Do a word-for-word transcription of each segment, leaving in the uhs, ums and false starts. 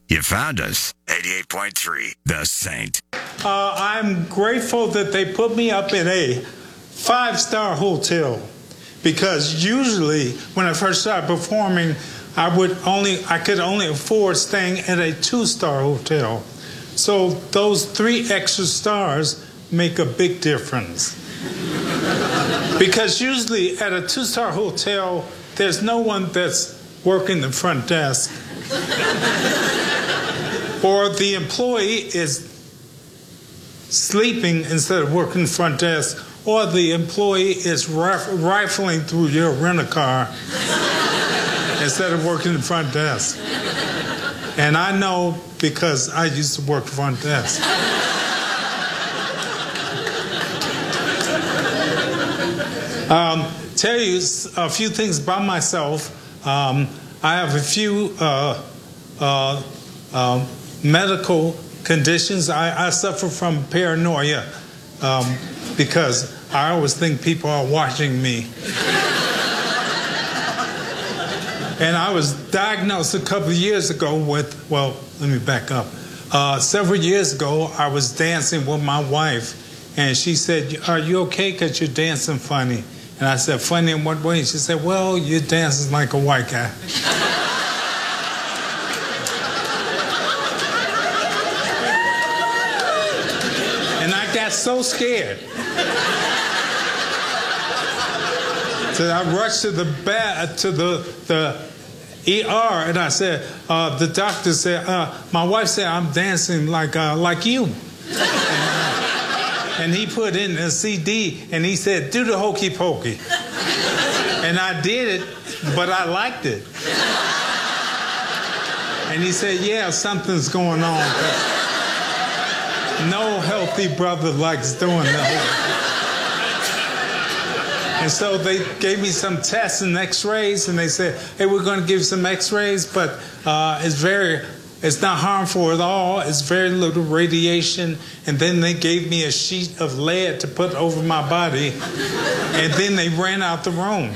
You found us. eighty-eight point three, The Saint. Uh, I'm grateful that they put me up in a five-star hotel, because usually when I first started performing, I would only I could only afford staying at a two-star hotel. So those three extra stars make a big difference. Because usually at a two-star hotel, there's no one that's working the front desk. Or the employee is sleeping instead of working the front desk, or the employee is rif- rifling through your rent-a-car instead of working the front desk. And I know because I used to work the front desk. um, tell you a few things about myself. Um, I have a few uh, uh, uh, medical conditions. I, I suffer from paranoia um, because I always think people are watching me. And I was diagnosed a couple of years ago with, well, let me back up. Uh, several years ago, I was dancing with my wife, and she said, "Are you okay? Because you're dancing funny." And I said, "Funny in what way?" She said, "Well, you're dancing like a white guy." And I got so scared that I rushed to the ba- to the the E R, and I said, uh, the doctor said, uh, my wife said I'm dancing like uh, like you. And, uh, and he put in a C D, and he said, "Do the hokey pokey." And I did it, but I liked it. And he said, "Yeah, something's going on. No healthy brother likes doing that." And so they gave me some tests and x-rays, and they said, "Hey, we're going to give you some x-rays, but uh, it's very, it's not harmful at all. It's very little radiation." And then they gave me a sheet of lead to put over my body, and then they ran out the room.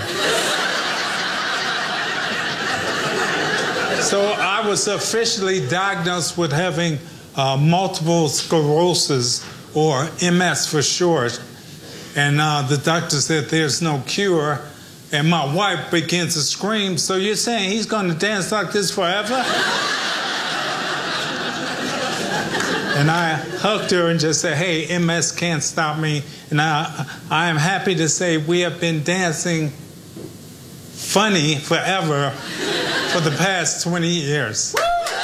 So I was officially diagnosed with having uh, multiple sclerosis, or M S for short. And uh, the doctor said there's no cure. And my wife began to scream, "So you're saying he's going to dance like this forever?" And I hugged her and just said, "Hey, M S can't stop me." And I, I am happy to say we have been dancing funny forever for the past twenty years.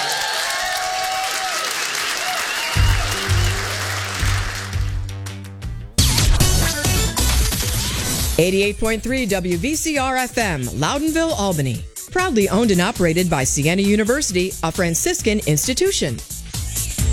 eighty-eight point three W V C R F M, Loudonville, Albany. Proudly owned and operated by Siena University, a Franciscan institution.